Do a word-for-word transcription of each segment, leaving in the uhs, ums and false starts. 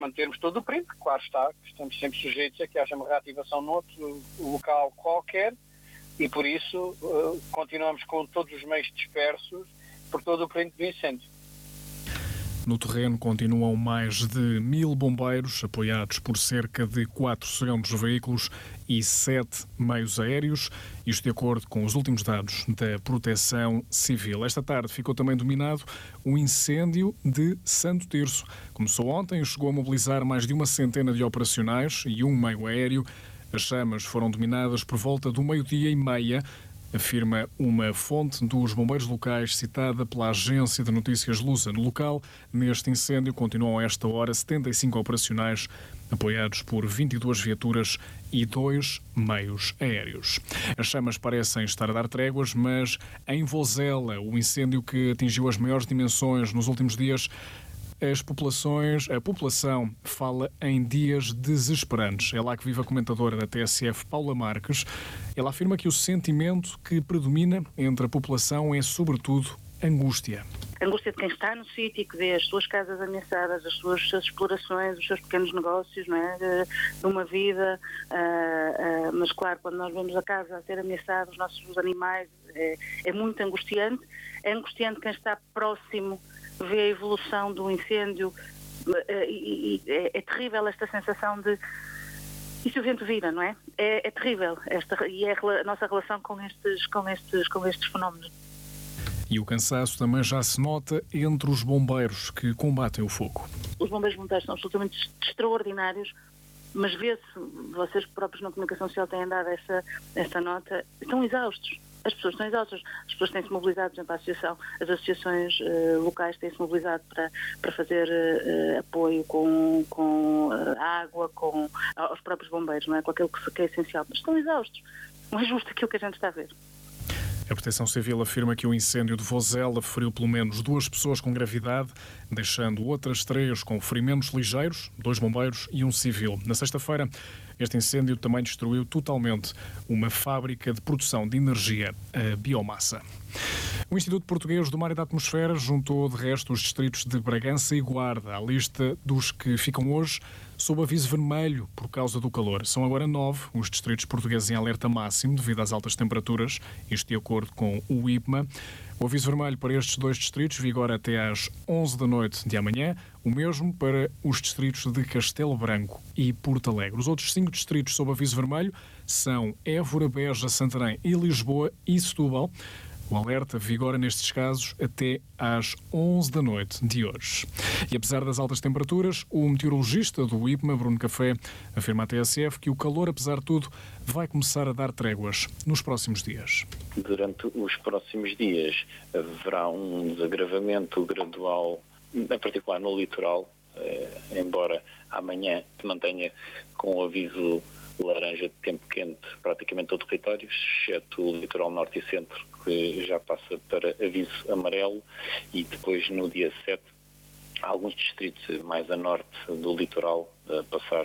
mantermos todo o período, claro está, que estamos sempre sujeitos a que haja uma reativação noutro local qualquer e por isso uh, continuamos com todos os meios dispersos por todo o período do incêndio. No terreno continuam mais de mil bombeiros, apoiados por cerca de quatrocentos veículos e sete meios aéreos, isto de acordo com os últimos dados da Proteção Civil. Esta tarde ficou também dominado o incêndio de Santo Tirso. Começou ontem e chegou a mobilizar mais de uma centena de operacionais e um meio aéreo. As chamas foram dominadas por volta do meio-dia e meia, afirma uma fonte dos bombeiros locais citada pela agência de notícias Lusa. No local, neste incêndio, continuam a esta hora setenta e cinco operacionais, apoiados por vinte e duas viaturas e dois meios aéreos. As chamas parecem estar a dar tréguas, mas em Vozela, o incêndio que atingiu as maiores dimensões nos últimos dias, As populações, a população fala em dias desesperantes. É lá que vive a comentadora da T S F, Paula Marques. Ela afirma que o sentimento que predomina entre a população é, sobretudo, angústia. A angústia de quem está no sítio e que vê as suas casas ameaçadas, as suas, as explorações, os seus pequenos negócios, não é? de, de uma vida, uh, uh, mas claro, quando nós vemos a casa a ser ameaçada, os nossos animais, é, é muito angustiante. É angustiante quem está próximo, vê a evolução do incêndio e, e é, é terrível esta sensação de e se o vento vira, não é? É, é terrível esta, e é a nossa relação com estes, com estes, com estes fenómenos. E o cansaço também já se nota entre os bombeiros que combatem o fogo. Os bombeiros voluntários são absolutamente extraordinários, mas vê-se, vocês próprios na comunicação social têm dado essa, essa nota, estão exaustos. As pessoas estão exaustas, as pessoas têm-se mobilizado, por exemplo, a associação, as associações uh, locais têm-se mobilizado para, para fazer uh, apoio com, com uh, água, com, aos próprios bombeiros, não é? Com aquilo que, que é essencial, mas estão exaustos. Não é justo aquilo que a gente está a ver. A Proteção Civil afirma que o incêndio de Vozela feriu pelo menos duas pessoas com gravidade, deixando outras três com ferimentos ligeiros, dois bombeiros e um civil. Na sexta-feira, este incêndio também destruiu totalmente uma fábrica de produção de energia a biomassa. O Instituto Português do Mar e da Atmosfera juntou, de resto, os distritos de Bragança e Guarda à lista dos que ficam hoje sob aviso vermelho por causa do calor. São agora nove os distritos portugueses em alerta máximo devido às altas temperaturas, isto de acordo com o I P M A. O aviso vermelho para estes dois distritos vigora até às onze da noite de amanhã, o mesmo para os distritos de Castelo Branco e Porto Alegre. Os outros cinco distritos sob aviso vermelho são Évora, Beja, Santarém e Lisboa e Setúbal. O alerta vigora nestes casos até às onze da noite de hoje. E apesar das altas temperaturas, o meteorologista do I P M A, Bruno Café, afirma à T S F que o calor, apesar de tudo, vai começar a dar tréguas nos próximos dias. Durante os próximos dias haverá um desagravamento gradual, em particular no litoral, eh, embora amanhã se mantenha com o aviso laranja de tempo quente praticamente todo o território, exceto o litoral norte e centro, que já passa para aviso amarelo, e depois no dia sete alguns distritos mais a norte do litoral a passar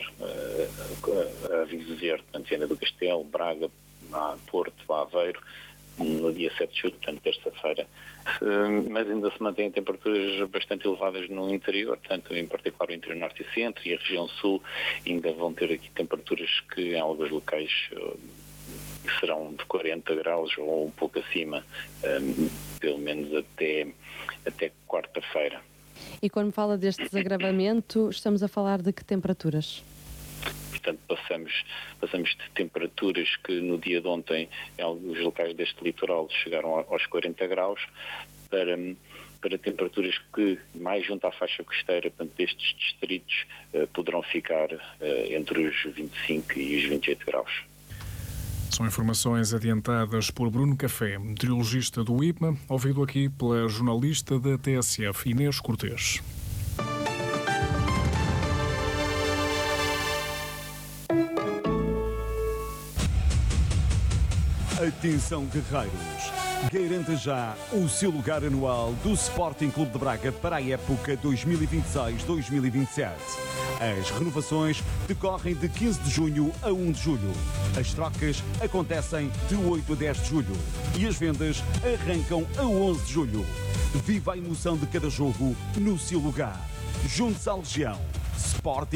uh, a aviso verde, portanto, Viana do Castelo, Braga, Porto, Aveiro, no dia sete de julho, portanto, terça-feira. Uh, mas ainda se mantêm temperaturas bastante elevadas no interior, portanto, em particular o interior norte e centro e a região sul ainda vão ter aqui temperaturas que em alguns locais uh, serão de quarenta graus ou um pouco acima, um, pelo menos até, até quarta-feira. E quando fala deste desagravamento, estamos a falar de que temperaturas? Portanto, passamos, passamos de temperaturas que no dia de ontem, em alguns locais deste litoral, chegaram aos quarenta graus, para, para temperaturas que, mais junto à faixa costeira, portanto, destes distritos, eh, poderão ficar eh, entre os vinte e cinco e os vinte e oito graus. São informações adiantadas por Bruno Café, meteorologista do I P M A, ouvido aqui pela jornalista da T S F, Inês Cortês. Atenção, guerreiros! Garanta já o seu lugar anual do Sporting Clube de Braga para a época dois mil e vinte e seis dois mil e vinte e sete. As renovações decorrem de quinze de junho a um de julho. As trocas acontecem de oito a dez de julho. E as vendas arrancam a onze de julho. Viva a emoção de cada jogo no seu lugar. Junte-se à Legião. Sporting